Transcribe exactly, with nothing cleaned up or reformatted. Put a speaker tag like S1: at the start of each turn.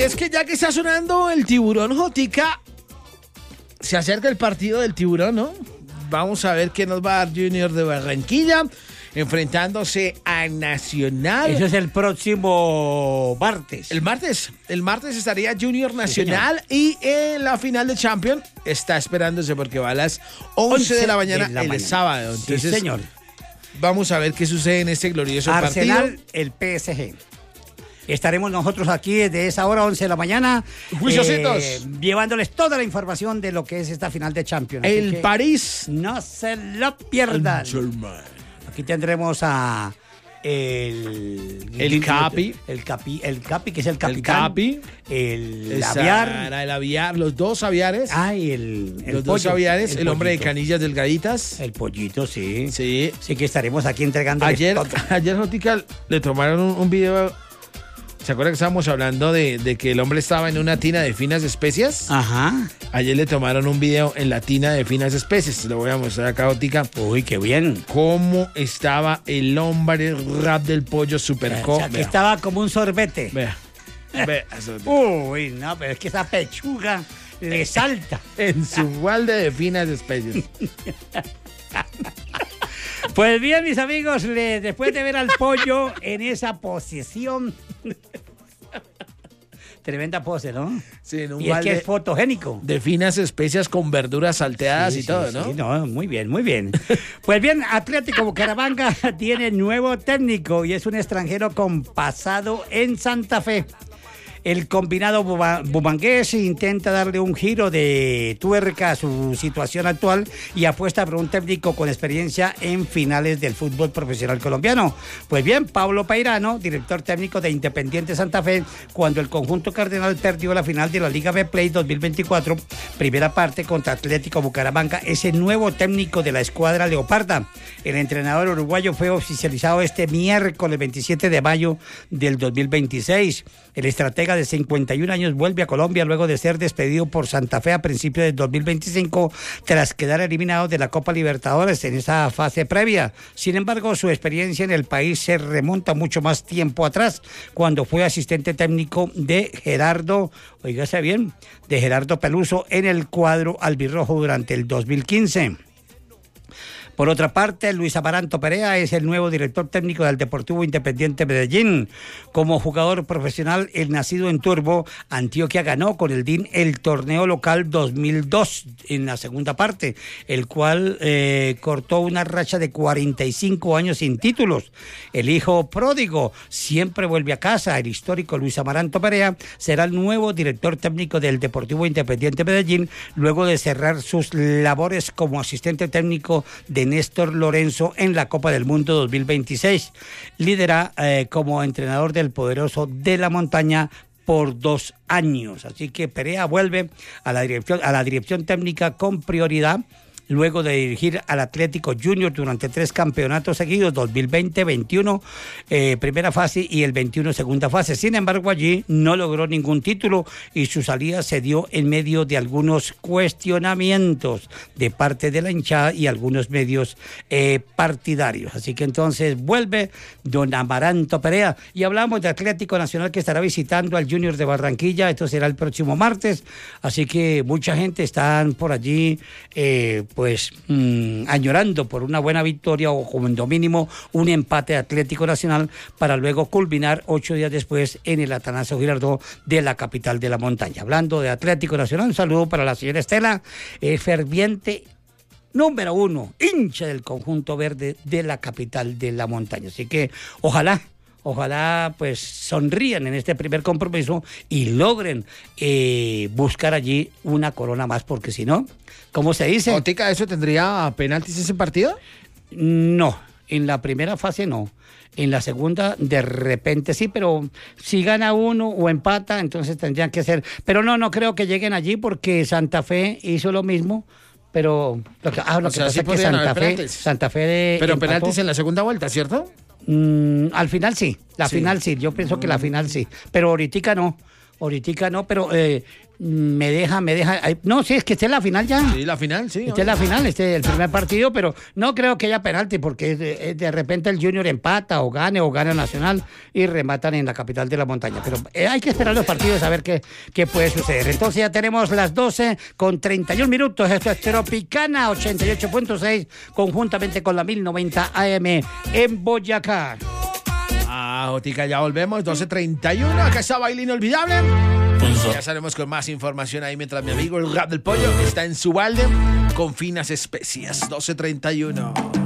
S1: es que ya que está sonando el tiburón, Jotica, se acerca el partido del tiburón, ¿no? Vamos a ver qué nos va a dar Junior de Barranquilla, enfrentándose a Nacional.
S2: Eso es el próximo martes.
S1: El martes, el martes estaría Junior Nacional, sí, y en la final de Champions está esperándose porque va a las once de la mañana, de la el mañana. sábado. Entonces,
S2: sí, señor.
S1: Vamos a ver qué sucede en este glorioso
S2: Arsenal,
S1: partido.
S2: el P S G. Estaremos nosotros aquí desde esa hora, once de la mañana,
S1: eh,
S2: llevándoles toda la información de lo que es esta final de Champions.
S1: El París.
S2: No se lo pierdan. Aquí tendremos a el...
S1: El Capi.
S2: El Capi, el Capi, que es el capitán.
S1: El Capi.
S2: El
S1: Esa,
S2: Aviar.
S1: El Aviar, los dos Aviares.
S2: Ay, el, el
S1: Los
S2: pollo,
S1: dos Aviares, el,
S2: el
S1: hombre de
S2: pollito.
S1: canillas delgaditas.
S2: El pollito, sí.
S1: Sí.
S2: Sí que estaremos aquí entregando.
S1: Ayer, ayer Jotica, le tomaron un, un video. ¿Se acuerda que estábamos hablando de, de que el hombre estaba en una tina de finas especias?
S2: Ajá.
S1: Ayer le tomaron un video en la tina de finas especias. Lo voy a mostrar acá, Jotica.
S2: Uy, qué bien.
S1: Cómo estaba el hombre rap del pollo Superco.
S2: O sea, que estaba como un sorbete.
S1: Vea. Vea.
S2: Uy, no, pero es que esa pechuga le salta.
S1: En su balde de finas especias.
S2: Pues bien, mis amigos, le, después de ver al pollo en esa posición, tremenda pose, ¿no?
S1: Sí, en un
S2: y es
S1: balde
S2: que es fotogénico.
S1: de finas especias con verduras salteadas
S2: Sí,
S1: y
S2: sí,
S1: todo,
S2: sí,
S1: ¿no?
S2: no, muy bien, muy bien. Pues bien, Atlético Bucaramanga tiene nuevo técnico y es un extranjero con pasado en Santa Fe. El combinado buba- bumangués intenta darle un giro de tuerca a su situación actual y apuesta por un técnico con experiencia en finales del fútbol profesional colombiano. Pues bien, Pablo Peirano, director técnico de Independiente Santa Fe, cuando el conjunto cardenal perdió la final de la Liga Betplay dos mil veinticuatro, primera parte contra Atlético Bucaramanga, es el nuevo técnico de la escuadra leoparda. El entrenador uruguayo fue oficializado este miércoles veintisiete de mayo del dos mil veintiséis. El estratega de cincuenta y un años vuelve a Colombia luego de ser despedido por Santa Fe a principios del dos mil veinticinco tras quedar eliminado de la Copa Libertadores en esa fase previa. Sin embargo, su experiencia en el país se remonta mucho más tiempo atrás, cuando fue asistente técnico de Gerardo, oígase bien, de Gerardo Peluso en el cuadro albirrojo durante el dos mil quince. Por otra parte, Luis Amaranto Perea es el nuevo director técnico del Deportivo Independiente Medellín. Como jugador profesional, el nacido en Turbo, Antioquia ganó con el D I N el torneo local dos mil dos en la segunda parte, el cual eh, cortó una racha de cuarenta y cinco años sin títulos. El hijo pródigo siempre vuelve a casa. El histórico Luis Amaranto Perea será el nuevo director técnico del Deportivo Independiente Medellín, luego de cerrar sus labores como asistente técnico de Néstor Lorenzo en la Copa del Mundo dos mil veintiséis. Lidera eh, como entrenador del poderoso de la montaña por dos años. Así que Perea vuelve a la dirección, a la dirección técnica con prioridad, luego de dirigir al Atlético Junior durante tres campeonatos seguidos, dos mil veinte, veintiuno, eh, primera fase, y el veintiuno, segunda fase. Sin embargo, allí no logró ningún título y su salida se dio en medio de algunos cuestionamientos de parte de la hinchada y algunos medios eh, partidarios. Así que entonces vuelve don Amaranto Perea. Y hablamos de Atlético Nacional, que estará visitando al Junior de Barranquilla. Esto será el próximo martes. Así que mucha gente está por allí eh, pues mmm, añorando por una buena victoria o como mínimo un empate de Atlético Nacional, para luego culminar ocho días después en el Atanasio Girardot de la capital de la montaña. Hablando de Atlético Nacional, un saludo para la señora Estela, eh, ferviente número uno, hincha del conjunto verde de la capital de la montaña. Así que ojalá Ojalá pues sonrían en este primer compromiso y logren eh, buscar allí una corona más, porque si no, ¿cómo se dice?
S1: Otica, ¿eso tendría penaltis ese partido?
S2: No, en la primera fase no. En la segunda, de repente sí, pero si gana uno o empata, entonces tendrían que ser. Pero no, no creo que lleguen allí, porque Santa Fe hizo lo mismo. Pero lo que, ah, lo
S1: o
S2: que
S1: sea,
S2: pasa
S1: sí
S2: es que Santa Fe, Santa Fe de
S1: Pero
S2: empató.
S1: penaltis en la segunda vuelta, ¿cierto?
S2: Mm, al final sí, la
S1: Sí.
S2: final sí, yo pienso que la final sí, pero ahoritica no, ahoritica no, pero eh, me deja, me deja... No, sí, es que esta es la final ya.
S1: Sí, la final, sí.
S2: Esta es la final, este es el primer partido, pero no creo que haya penalti porque de, de repente el Junior empata o gane o gana Nacional y rematan en la capital de la montaña. Pero eh, hay que esperar los partidos a ver qué, qué puede suceder. Entonces ya tenemos las doce con treinta y un minutos. Esto es Tropicana ochenta y ocho punto seis conjuntamente con la mil noventa A M en Boyacá.
S1: Ah, Jotica, ya volvemos, doce treinta y uno. Acá está Baile Inolvidable. Ya salimos con más información ahí mientras mi amigo el Rap del Pollo está en su balde con finas especias. doce treinta y uno.